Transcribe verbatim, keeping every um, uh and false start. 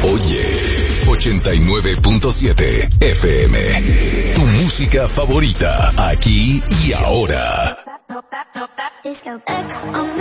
Oye, ochenta y nueve punto siete F M. Tu música favorita, aquí y ahora.